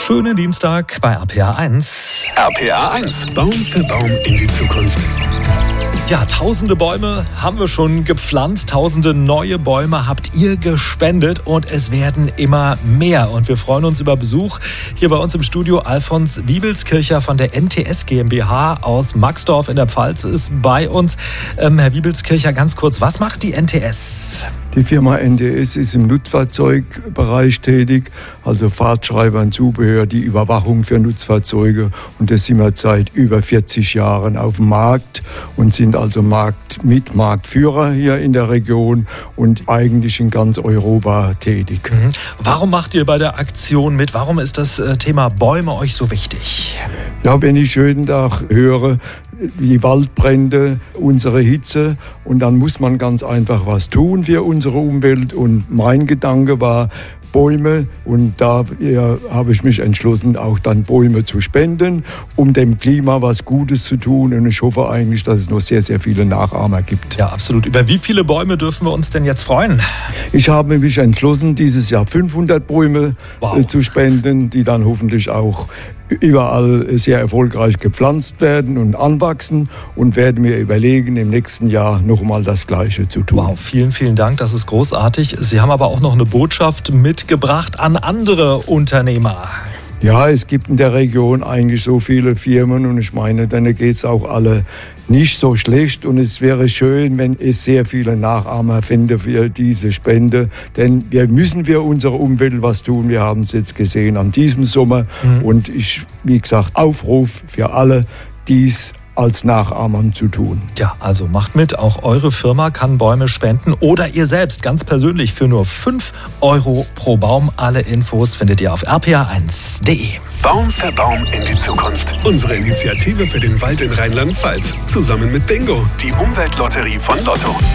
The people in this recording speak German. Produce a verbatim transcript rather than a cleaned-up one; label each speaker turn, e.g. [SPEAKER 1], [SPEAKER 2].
[SPEAKER 1] schönen Dienstag bei R P R eins.
[SPEAKER 2] R P R eins, Baum für Baum in die Zukunft.
[SPEAKER 1] Ja, tausende Bäume haben wir schon gepflanzt, tausende neue Bäume habt ihr gespendet und es werden immer mehr. Und wir freuen uns über Besuch hier bei uns im Studio. Alfons Wiebelskircher von der N T S GmbH aus Maxdorf in der Pfalz ist bei uns. Ähm, Herr Wiebelskircher, ganz kurz, was macht die N T S?
[SPEAKER 3] Die Firma N T S ist im Nutzfahrzeugbereich tätig, also Fahrtschreiber und Zubehör, die Überwachung für Nutzfahrzeuge. Und das sind wir seit über vierzig Jahren auf dem Markt und sind also Markt, Mitmarktführer hier in der Region und eigentlich in ganz Europa tätig.
[SPEAKER 1] Mhm. Warum macht ihr bei der Aktion mit? Warum ist das Thema Bäume euch so wichtig?
[SPEAKER 3] Ja, wenn ich jeden Tag höre, die Waldbrände, unsere Hitze, und dann muss man ganz einfach was tun für unsere Umwelt. Und mein Gedanke war Bäume, und da ja, habe ich mich entschlossen, auch dann Bäume zu spenden, um dem Klima was Gutes zu tun. Und ich hoffe eigentlich, dass es noch sehr, sehr viele Nachahmer gibt.
[SPEAKER 1] Ja, absolut. Über wie viele Bäume dürfen wir uns denn jetzt freuen?
[SPEAKER 3] Ich habe mich entschlossen, dieses Jahr fünfhundert Bäume wow. äh, zu spenden, die dann hoffentlich auch überall sehr erfolgreich gepflanzt werden und anwachsen, und werden mir überlegen, im nächsten Jahr nochmal das Gleiche zu tun.
[SPEAKER 1] Wow, vielen, vielen Dank, das ist großartig. Sie haben aber auch noch eine Botschaft mitgebracht an andere Unternehmer.
[SPEAKER 3] Ja, es gibt in der Region eigentlich so viele Firmen, und ich meine, denen geht es auch alle nicht so schlecht, und es wäre schön, wenn es sehr viele Nachahmer fände für diese Spende, denn wir müssen für unsere Umwelt was tun. Wir haben es jetzt gesehen an diesem Sommer mhm. und ich, wie gesagt, Aufruf für alle, dies als Nachahmern zu tun.
[SPEAKER 1] Ja, also macht mit. Auch eure Firma kann Bäume spenden oder ihr selbst ganz persönlich für nur fünf Euro pro Baum. Alle Infos findet ihr auf r p r eins punkt d e.
[SPEAKER 2] Baum für Baum in die Zukunft. Unsere Initiative für den Wald in Rheinland-Pfalz. Zusammen mit Bingo, die Umweltlotterie von Lotto.